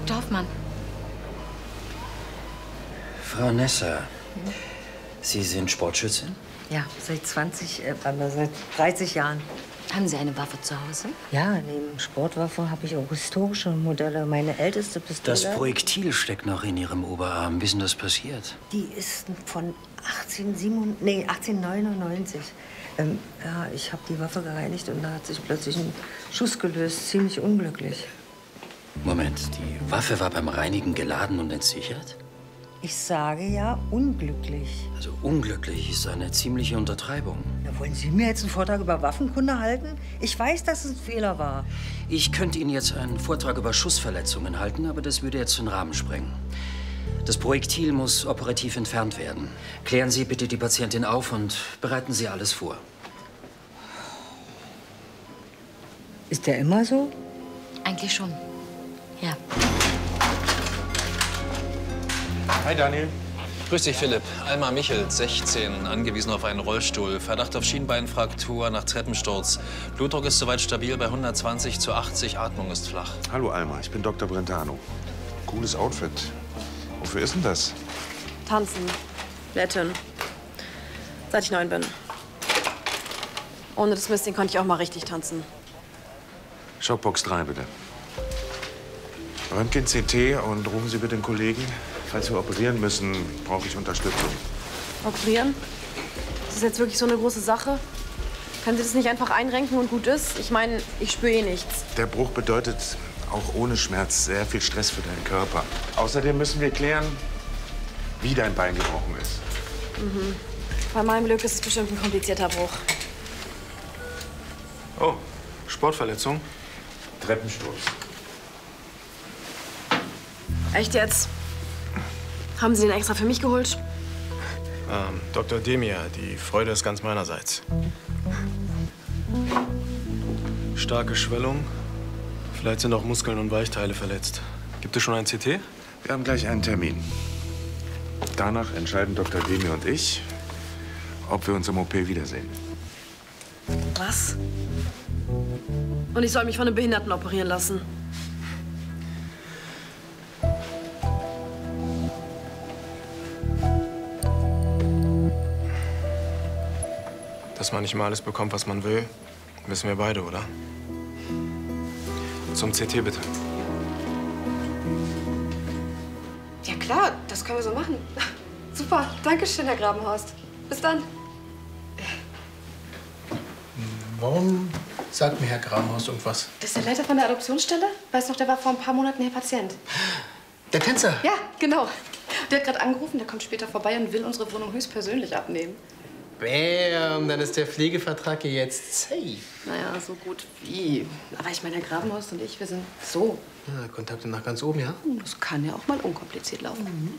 Dr. Hoffmann. Frau Nessa, Sie sind Sportschützin? Ja, seit 30 Jahren. Haben Sie eine Waffe zu Hause? Ja, neben Sportwaffen habe ich auch historische Modelle. Meine älteste Pistole. Das Projektil steckt noch in Ihrem Oberarm. Wie ist denn das passiert? Die ist von 1899. Ja, ich habe die Waffe gereinigt und da hat sich plötzlich ein Schuss gelöst. Ziemlich unglücklich. Moment, die Waffe war beim Reinigen geladen und entsichert? Ich sage ja unglücklich. Also unglücklich ist eine ziemliche Untertreibung. Na, wollen Sie mir jetzt einen Vortrag über Waffenkunde halten? Ich weiß, dass es ein Fehler war. Ich könnte Ihnen jetzt einen Vortrag über Schussverletzungen halten, aber das würde jetzt den Rahmen sprengen. Das Projektil muss operativ entfernt werden. Klären Sie bitte die Patientin auf und bereiten Sie alles vor. Ist der immer so? Eigentlich schon. Ja. Hi, Daniel. Grüß dich, Philipp. Alma Michels, 16, angewiesen auf einen Rollstuhl. Verdacht auf Schienbeinfraktur nach Treppensturz. Blutdruck ist soweit stabil bei 120/80, Atmung ist flach. Hallo, Alma. Ich bin Dr. Brentano. Cooles Outfit. Wofür ist denn das? Tanzen. Latin. Seit ich 9 bin. Ohne das Mistding konnte ich auch mal richtig tanzen. Schockbox 3, bitte. Röntgen, CT und rufen Sie bitte den Kollegen. Falls wir operieren müssen, brauche ich Unterstützung. Operieren? Das ist jetzt wirklich so eine große Sache? Können Sie das nicht einfach einrenken und gut ist? Ich meine, ich spüre eh nichts. Der Bruch bedeutet auch ohne Schmerz sehr viel Stress für deinen Körper. Außerdem müssen wir klären, wie dein Bein gebrochen ist. Mhm. Bei meinem Glück ist es bestimmt ein komplizierter Bruch. Oh, Sportverletzung? Treppensturz. Echt jetzt? Haben Sie den extra für mich geholt? Dr. Demir, die Freude ist ganz meinerseits. Starke Schwellung. Vielleicht sind auch Muskeln und Weichteile verletzt. Gibt es schon ein CT? Wir haben gleich einen Termin. Danach entscheiden Dr. Demir und ich, ob wir uns im OP wiedersehen. Was? Und ich soll mich von einem Behinderten operieren lassen? Dass man nicht mal alles bekommt, was man will, wissen wir beide, oder? Zum CT, bitte. Ja klar, das können wir so machen. Super, danke schön, Herr Grabenhorst. Bis dann. Warum sagt mir Herr Grabenhorst irgendwas? Das ist der Leiter von der Adoptionsstelle. Weißt du noch, der war vor ein paar Monaten hier Patient. Der Tänzer? Ja, genau. Der hat gerade angerufen, der kommt später vorbei und will unsere Wohnung höchstpersönlich abnehmen. Bäm, dann ist der Pflegvertrag hier jetzt safe. Naja, so gut wie. Aber ich meine, Herr Grabenhorst und ich, wir sind so. Ja, Kontakte nach ganz oben, ja? Das kann ja auch mal unkompliziert laufen.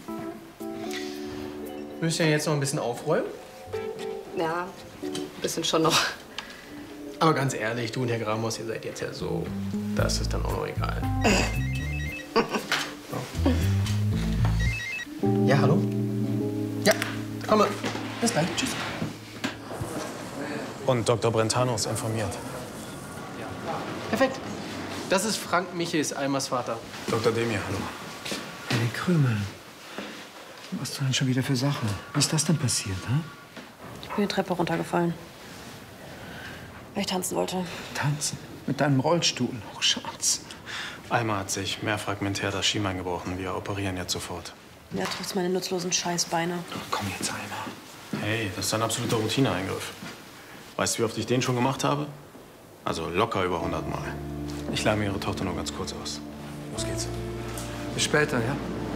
Wir müssen ja jetzt noch ein bisschen aufräumen. Ja, ein bisschen schon noch. Aber ganz ehrlich, du und Herr Grabenhorst, ihr seid jetzt ja so. Das ist dann auch noch egal. So. Ja, hallo? Ja, komme. Bis dann. Tschüss. Und Dr. Brentano ist informiert. Perfekt. Das ist Frank Michels, Almas Vater. Dr. Demir, hallo. Hey, Krümel. Was denn schon wieder für Sachen? Wie ist das denn passiert, hä? Ich bin die Treppe runtergefallen. Weil ich tanzen wollte. Tanzen? Mit deinem Rollstuhl? Oh, Schatz. Alma hat sich mehr fragmentär das Schienbein gebrochen. Wir operieren jetzt sofort. Ja, trifft meine nutzlosen Scheißbeine. Oh, komm jetzt, Alma. Hey, das ist ein absoluter Routineeingriff. Weißt du, wie oft ich den schon gemacht habe? Also locker über 100 Mal. Ich leih mir Ihre Tochter nur ganz kurz aus. Los geht's. Bis später, ja?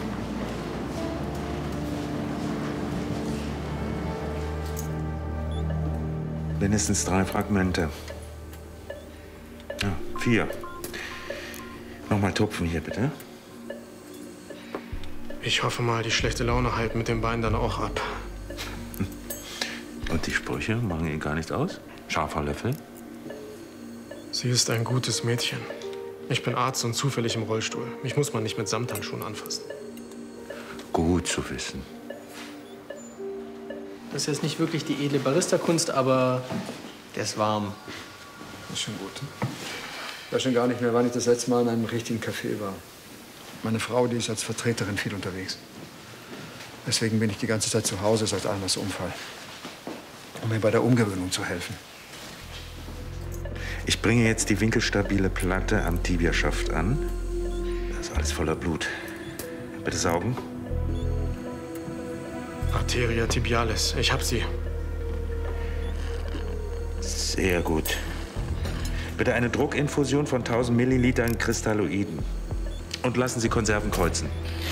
Mindestens 3 Fragmente. Ja, 4. Nochmal tupfen hier, bitte. Ich hoffe mal, die schlechte Laune heilt mit dem Bein dann auch ab. Und die Sprüche machen Ihnen gar nicht aus? Scharfer Löffel? Sie ist ein gutes Mädchen. Ich bin Arzt und zufällig im Rollstuhl. Mich muss man nicht mit Samthandschuhen anfassen. Gut zu wissen. Das ist jetzt nicht wirklich die edle Barista-Kunst, aber der ist warm. Das ist schon gut. Ich weiß schon gar nicht mehr, wann ich das letzte Mal in einem richtigen Café war. Meine Frau, die ist als Vertreterin viel unterwegs. Deswegen bin ich die ganze Zeit zu Hause seit Almas Unfall, um mir bei der Umgewöhnung zu helfen. Ich bringe jetzt die winkelstabile Platte am Tibiaschaft an. Da ist alles voller Blut. Bitte saugen. Arteria tibialis. Ich hab sie. Sehr gut. Bitte eine Druckinfusion von 1000 Millilitern Kristalloiden. Und lassen Sie Konserven kreuzen.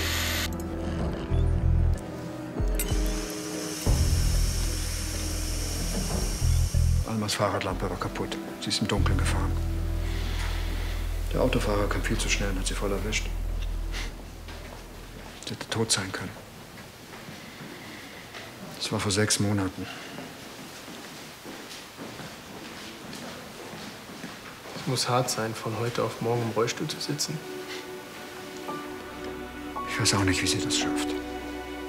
Almas Fahrradlampe war kaputt. Sie ist im Dunkeln gefahren. Der Autofahrer kam viel zu schnell und hat sie voll erwischt. Sie hätte tot sein können. Das war vor 6 Monaten. Es muss hart sein, von heute auf morgen im Rollstuhl zu sitzen. Ich weiß auch nicht, wie sie das schafft.